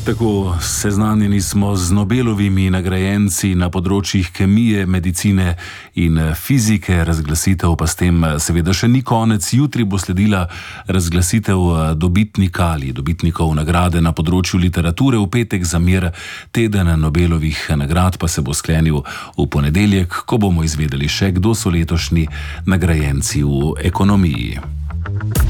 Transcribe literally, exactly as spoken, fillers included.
Tako seznanjeni smo z Nobelovimi nagrajenci na področjih kemije, medicine in fizike. Razglasitev pa s tem seveda še ni konec. Jutri bo sledila razglasitev dobitnika ali dobitnikov nagrade na področju literature. V petek za mir teden Nobelovih nagrad pa se bo sklenil v ponedeljek, ko bomo izvedeli še, kdo so letošnji nagrajenci v ekonomiji.